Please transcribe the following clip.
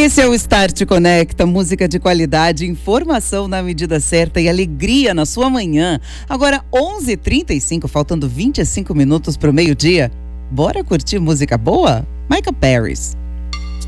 Esse é o Start Conecta, música de qualidade, informação na medida certa e alegria na sua manhã. Agora 11h35, faltando 25 minutos para o meio-dia. Bora curtir música boa? Michael Paris.